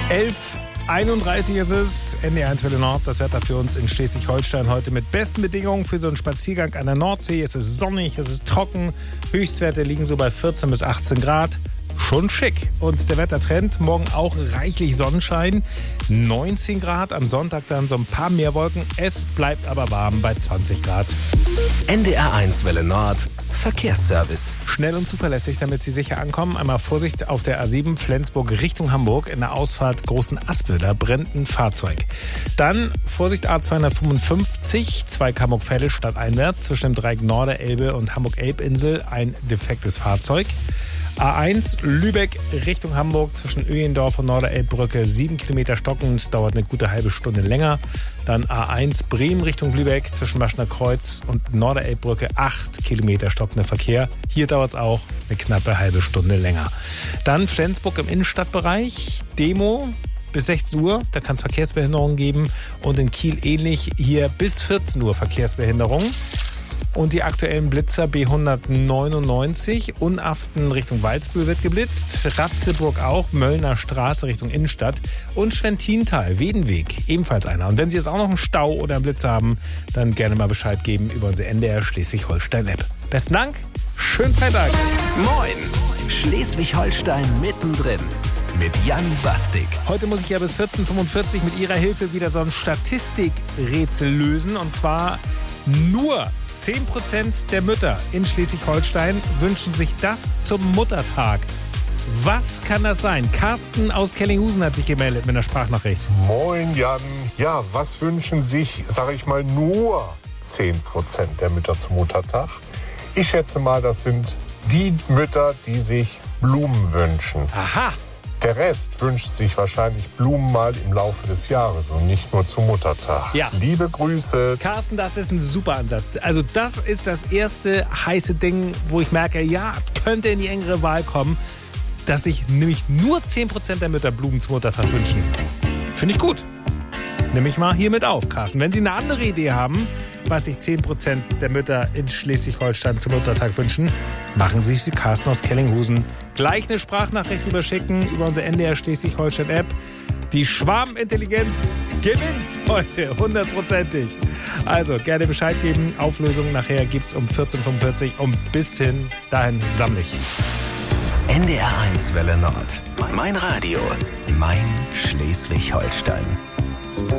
11:31 ist es, NDR1 Welle Nord, das Wetter für uns in Schleswig-Holstein heute mit besten Bedingungen für so einen Spaziergang an der Nordsee. Es ist sonnig, es ist trocken, Höchstwerte liegen so bei 14 bis 18 Grad. Schon schick. Und der Wettertrend, morgen auch reichlich Sonnenschein, 19 Grad, am Sonntag dann so ein paar mehr Wolken. Es bleibt aber warm bei 20 Grad. NDR1 Welle Nord, Verkehrsservice. Schnell und zuverlässig, damit Sie sicher ankommen. Einmal Vorsicht auf der A7 Flensburg Richtung Hamburg. In der Ausfahrt Großen Aspel, da brennt ein Fahrzeug. Dann Vorsicht A255, Zweig Hamburg-Veddel stadteinwärts. Zwischen dem Dreieck Norderelbe und Hamburg-Elbinsel ein defektes Fahrzeug. A1 Lübeck Richtung Hamburg zwischen Öhendorf und Norderelbbrücke 7 Kilometer stockend, dauert eine gute halbe Stunde länger. Dann A1 Bremen Richtung Lübeck zwischen Maschner Kreuz und Norderelbbrücke 8 Kilometer stockender Verkehr. Hier dauert es auch eine knappe halbe Stunde länger. Dann Flensburg im Innenstadtbereich, Demo bis 16 Uhr, da kann es Verkehrsbehinderungen geben. Und in Kiel ähnlich, hier bis 14 Uhr Verkehrsbehinderung. Und die aktuellen Blitzer B199, Unaften Richtung Waldsbühl wird geblitzt, Ratzeburg auch, Möllner Straße Richtung Innenstadt und Schwentintal, Wedenweg, ebenfalls einer. Und wenn Sie jetzt auch noch einen Stau oder einen Blitzer haben, dann gerne mal Bescheid geben über unsere NDR Schleswig-Holstein-App. Besten Dank, schönen Freitag. Moin, Schleswig-Holstein mittendrin mit Jan Bastik. Heute muss ich ja bis 14:45 mit Ihrer Hilfe wieder so ein Statistikrätsel lösen. Und zwar nur 10% der Mütter in Schleswig-Holstein wünschen sich das zum Muttertag. Was kann das sein? Carsten aus Kellinghusen hat sich gemeldet mit einer Sprachnachricht. Moin Jan. Ja, was wünschen sich, sage ich mal, nur 10% der Mütter zum Muttertag? Ich schätze mal, das sind die Mütter, die sich Blumen wünschen. Aha. Der Rest wünscht sich wahrscheinlich Blumen mal im Laufe des Jahres und nicht nur zum Muttertag. Ja. Liebe Grüße. Carsten, das ist ein super Ansatz. Also das ist das erste heiße Ding, wo ich merke, ja, könnte in die engere Wahl kommen, dass sich nämlich nur 10% der Mütter Blumen zum Muttertag wünschen. Finde ich gut. Nehme ich mal hier mit auf, Carsten. Wenn Sie eine andere Idee haben, was sich 10% der Mütter in Schleswig-Holstein zum Muttertag wünschen, machen Sie es wie Carsten aus Kellinghusen. Gleich eine Sprachnachricht überschicken über unsere NDR Schleswig-Holstein-App. Die Schwarmintelligenz gewinnt heute 100%. Also gerne Bescheid geben. Auflösung nachher gibt's um 14:45 Uhr. Und bis dahin sammle ich. NDR1 Welle Nord. Mein Radio. Mein Schleswig-Holstein.